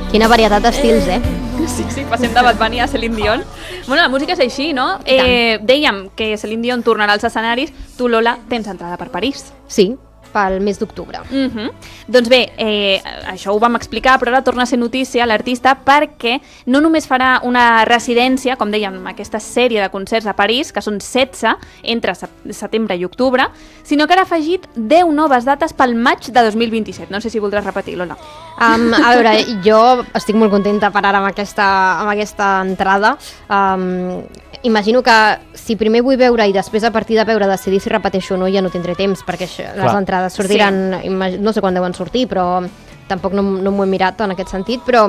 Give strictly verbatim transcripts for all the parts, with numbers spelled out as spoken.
Quina varietat d'estils, eh? Sí, sí, passem de Bad Bunny a Celine Dion. Bueno, la música és així, no? Eh, dèiem que Celine Dion tornarà als escenaris. Tu, Lola, tens entrada per París. Sí, pel mes d'octubre. Uh -huh. Doncs bé, eh, això ho vam explicar, però ara torna a ser notícia l'artista perquè no només farà una residència, com dèiem, aquesta sèrie de concerts a París, que són setze, entre setembre i octubre, sinó que ara ha afegit deu noves dates pel maig de dos mil vint-i-set. No sé si voldràs repetir, Lola. Um, a veure, jo estic molt contenta per ara amb aquesta, amb aquesta entrada. Um, imagino que si primer vull veure i després a partir de veure decidir si repeteixo o no, ja no tindré temps, perquè això, les entrades sortiran, sí. No sé quan deuen sortir, però tampoc no, no m'ho he mirat en aquest sentit, però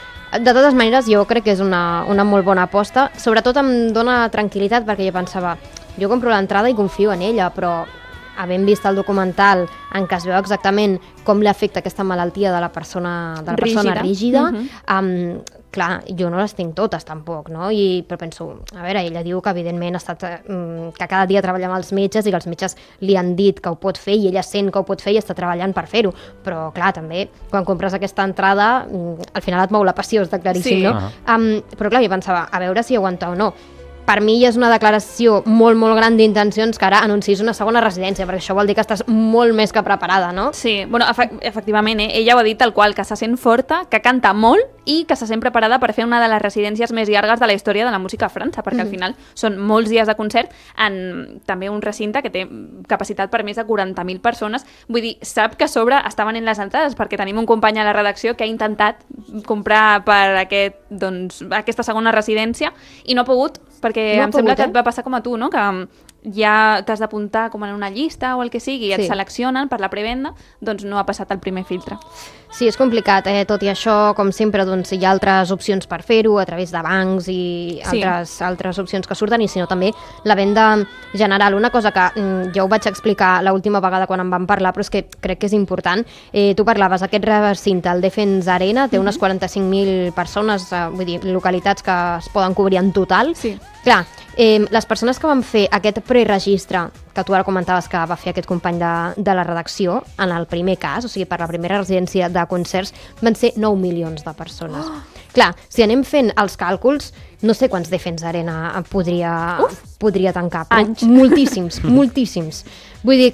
de totes maneres jo crec que és una, una molt bona aposta, sobretot em dona tranquil·litat perquè jo pensava, jo compro l'entrada i confio en ella, però havent vist el documental en què es veu exactament com li afecta aquesta malaltia de la persona, de la persona rígida, rígida uh-huh. um, clar, jo no les tinc totes tampoc, no? I, però penso, a veure, ella diu que evidentment ha estat, um, que cada dia treballa amb els metges i que els metges li han dit que ho pot fer i ella sent que ho pot fer i està treballant per fer-ho, però clar, també, quan compres aquesta entrada, um, al final et mou la passió, està claríssim, sí. no? Uh-huh. Um, però clar, jo pensava, a veure si aguanta o no. Per mi ja és una declaració molt, molt gran d'intencions que ara anuncis una segona residència, perquè això vol dir que estàs molt més que preparada, no? Sí, bueno, efe- efectivament, eh? Ella ho ha dit tal qual, que se sent forta, que canta molt i que se sent preparada per fer una de les residències més llargues de la història de la música a França, perquè mm. al final són molts dies de concert en també un recinte que té capacitat per més de quaranta mil persones. Vull dir, sap que a sobre estaven en les entrades, perquè tenim un company a la redacció que ha intentat comprar per aquest, doncs, aquesta segona residència i no ha pogut, perquè no em pogut, sembla que eh? et va passar com a tu, no? Que ja t'has d'apuntar com en una llista o el que sigui i et sí. seleccionen per la prevenda, doncs no ha passat el primer filtre. Sí, és complicat, eh? Tot i això, com sempre, doncs, hi ha altres opcions per fer-ho, a través de bancs i sí. altres, altres opcions que surten, i si no també la venda general. Una cosa que mm, ja ho vaig explicar l'última vegada quan en vam parlar, però és que crec que és important. Eh, tu parlaves, aquest recinte, el Defensa Arena, té mm-hmm. unes quaranta-cinc mil persones, eh, vull dir, localitats que es poden cobrir en total. Sí. Clar, eh, les persones que van fer aquest preregistre, que tu ara comentaves que va fer aquest company de, de la redacció, en el primer cas, o sigui, per la primera residència de concerts, van ser nou milions de persones. Oh. Clar, si anem fent els càlculs, no sé quants Defensa Arena podria, podria tancar, però Anys. moltíssims, moltíssims. Vull dir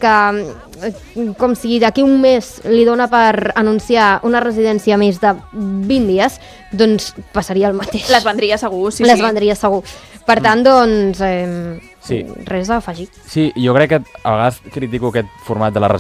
que, com si d'aquí un mes li dona per anunciar una residència més de vint dies, doncs passaria el mateix. Les vendria segur, sí, Les sí. vendria segur. Per tant, doncs, eh, sí. res a afegir. Sí, jo crec que a vegades critico aquest format de la residència